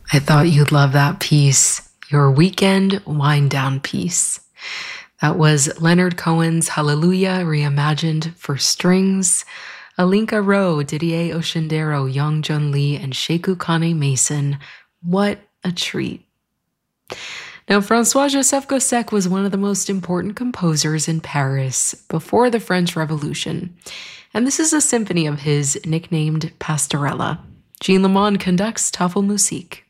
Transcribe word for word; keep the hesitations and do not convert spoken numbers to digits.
I thought you'd love that piece, your weekend wind down piece. That was Leonard Cohen's Hallelujah reimagined for strings. Alinka Rowe, Didier Oshindero, Young Jun Lee, and Sheku Kane Mason. What a treat. Now, Francois-Joseph Gossec was one of the most important composers in Paris before the French Revolution, and this is a symphony of his nicknamed Pastorella. Jean Lemond conducts Tafelmusik.